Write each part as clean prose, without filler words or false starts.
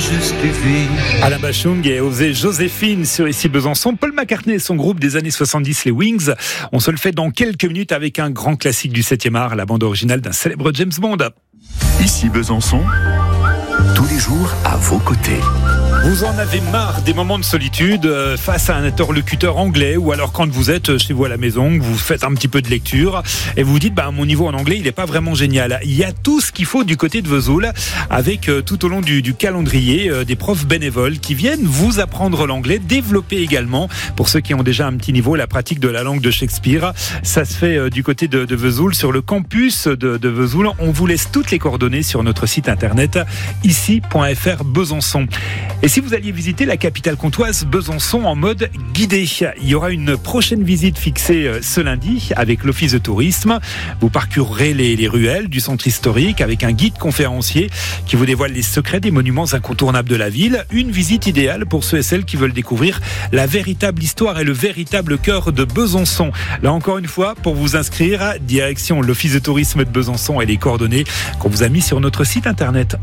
justifie. Alain Bachung et osé Joséphine sur Ici Besançon. Paul McCartney et son groupe des années 70, les Wings. On se le fait dans quelques minutes avec un grand classique du 7e art, la bande originale d'un célèbre James Bond. Ici Besançon, tous les jours à vos côtés. Vous en avez marre des moments de solitude face à un interlocuteur anglais, ou alors quand vous êtes chez vous à la maison, vous faites un petit peu de lecture et vous vous dites mon niveau en anglais il n'est pas vraiment génial. Il y a tout ce qu'il faut du côté de Vesoul avec tout au long du calendrier des profs bénévoles qui viennent vous apprendre l'anglais, développer également pour ceux qui ont déjà un petit niveau la pratique de la langue de Shakespeare. Ça se fait du côté de Vesoul sur le campus de Vesoul. On vous laisse toutes les coordonnées sur notre site internet ici.fr Besançon. Et si vous alliez visiter la capitale comtoise, Besançon, en mode guidé, il y aura une prochaine visite fixée ce lundi avec l'Office de tourisme. Vous parcourrez les ruelles du centre historique avec un guide conférencier qui vous dévoile les secrets des monuments incontournables de la ville. Une visite idéale pour ceux et celles qui veulent découvrir la véritable histoire et le véritable cœur de Besançon. Là encore une fois, pour vous inscrire, direction l'Office de tourisme de Besançon et les coordonnées qu'on vous a mis sur notre site internet.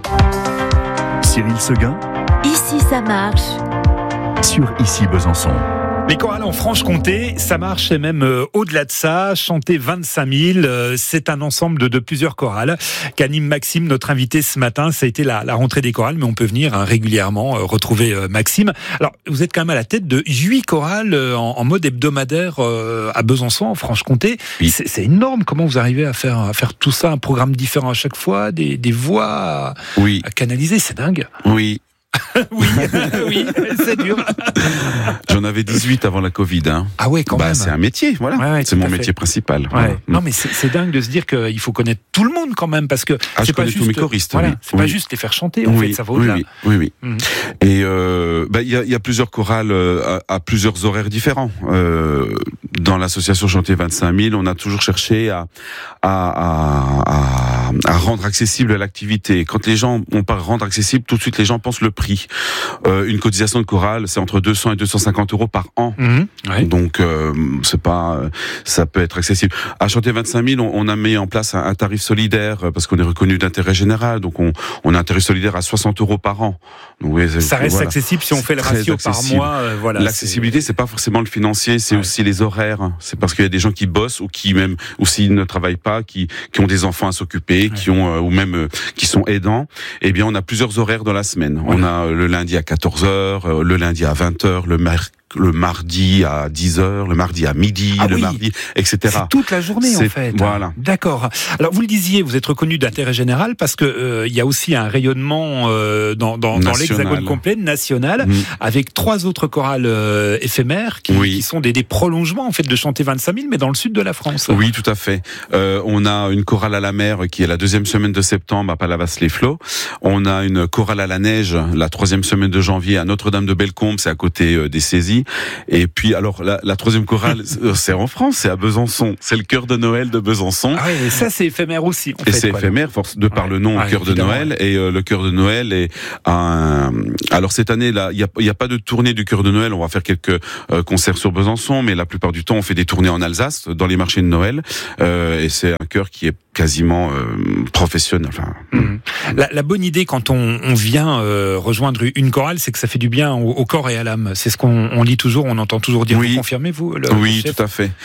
Cyril Seguin. Ici ça marche. Sur Ici Besançon. Les chorales en Franche-Comté, ça marche et même au-delà de ça, chanter 25 000, c'est un ensemble de plusieurs chorales qu'anime Maxime, notre invité ce matin. Ça a été la rentrée des chorales, mais on peut venir régulièrement retrouver Maxime. Alors, vous êtes quand même à la tête de 8 chorales en mode hebdomadaire à Besançon, en Franche-Comté. Oui. C'est énorme. Comment vous arrivez à faire tout ça, un programme différent à chaque fois, des voix à canaliser, c'est dingue. Oui. oui, c'est dur. J'en avais 18 avant la Covid. Ah ouais, quand même. C'est un métier, voilà. Ouais, c'est mon métier principal. Ouais. Voilà. Non, mais c'est dingue de se dire qu'il faut connaître tout le monde quand même, parce que je connais tous mes choristes. Voilà, oui. c'est pas juste les faire chanter, en fait, ça va au-delà. Oui. Et il y a plusieurs chorales à plusieurs horaires différents. Dans l'association Chanter 25 000, on a toujours cherché à rendre accessible l'activité. Quand les gens, on parle rendre accessible, tout de suite les gens pensent le prix. Une cotisation de chorale, c'est entre 200 et 250 euros par an. Ouais. Donc, c'est pas, ça peut être accessible. À Chanter 25 000, on a mis en place un tarif solidaire parce qu'on est reconnu d'intérêt général. Donc, on a un tarif solidaire à 60 euros par an. Donc, ça reste accessible si on fait le ratio par mois. L'accessibilité, c'est pas forcément le financier, c'est aussi les horaires. C'est parce qu'il y a des gens qui bossent ou s'ils ne travaillent pas, qui ont des enfants à s'occuper, qui sont aidants. Eh bien, on a plusieurs horaires dans la semaine. On a le lundi à 14h, le lundi à 20h, le mardi à 10h, le mardi à midi, mardi, etc. C'est toute la journée, en fait. Voilà. D'accord. Alors, vous le disiez, vous êtes reconnu d'intérêt général parce que il y a aussi un rayonnement dans l'Hexagone complet, national, avec 3 autres chorales éphémères qui sont des prolongements, en fait, de Chanter 25 000, mais dans le sud de la France. Oui, tout à fait. On a une chorale à la mer qui est la 2e semaine de septembre à Palavas-les-Flots. On a une chorale à la neige la 3e semaine de janvier à Notre-Dame-de-Bellecombe, c'est à côté des Saisies. Et puis, alors, la 3e chorale, c'est en France, c'est à Besançon. C'est le chœur de Noël de Besançon. Ah oui, et ça, c'est éphémère aussi, en fait. Et c'est éphémère, de par le nom, chœur de Noël. Et le chœur de Noël est alors, cette année, là, il y a pas de tournée du chœur de Noël. On va faire quelques concerts sur Besançon, mais la plupart du temps, on fait des tournées en Alsace, dans les marchés de Noël. Et c'est un chœur qui est quasiment professionnel. Enfin, La bonne idée quand on vient rejoindre une chorale, c'est que ça fait du bien au corps et à l'âme. C'est ce qu'on lit toujours, on entend toujours dire. Vous confirmez, vous Oui, tout à fait.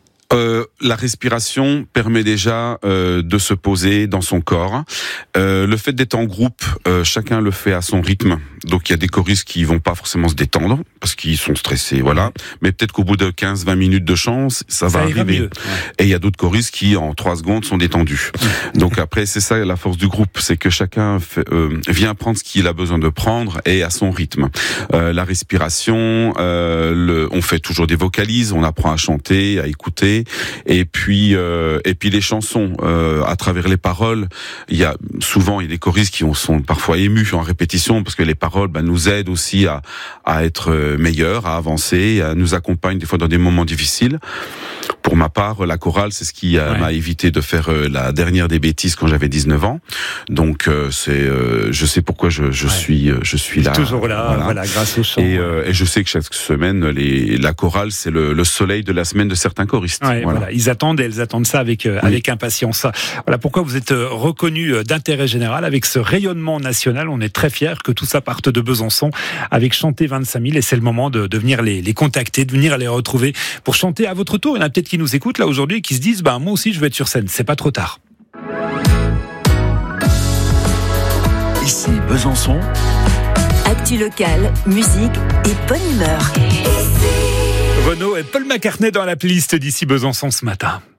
La respiration permet déjà de se poser dans son corps. Le fait d'être en groupe, chacun le fait à son rythme. Donc il y a des choristes qui vont pas forcément se détendre parce qu'ils sont stressés, voilà. Mais peut-être qu'au bout de 15-20 minutes de chant, ça va arriver. Mieux. Et il y a d'autres choristes qui en 3 secondes sont détendus. Donc après c'est ça la force du groupe, c'est que chacun vient prendre ce qu'il a besoin de prendre et à son rythme. La respiration, on fait toujours des vocalises, on apprend à chanter, à écouter. Et puis les chansons à travers les paroles, il y a des choristes qui sont parfois émus en répétition parce que les paroles nous aident aussi à être meilleurs, à avancer, à nous accompagnent des fois dans des moments difficiles. pour ma part, la chorale, c'est ce qui m'a évité de faire la dernière des bêtises quand j'avais 19 ans. Donc je sais pourquoi je suis là. Toujours là, voilà, grâce au chant. Et je sais que chaque semaine, la chorale, c'est le soleil de la semaine de certains choristes. Voilà. Ils attendent et elles attendent ça avec impatience. Voilà pourquoi vous êtes reconnu d'intérêt général avec ce rayonnement national. On est très fiers que tout ça parte de Besançon avec Chanter 25 000 et c'est le moment de venir les contacter, de venir les retrouver pour chanter à votre tour. Il y en a peut-être qui nous écoutent là aujourd'hui et qui se disent moi aussi je veux être sur scène. C'est pas trop tard. Ici Besançon. Actu locale, musique et bonne humeur. Renaud et Paul McCartney dans la playlist d'Ici Besançon ce matin.